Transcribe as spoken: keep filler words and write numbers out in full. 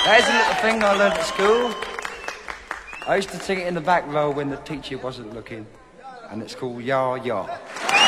There's a little thing I learned at school. I used to sing it in the back row when the teacher wasn't looking, and it's called Ya Ya.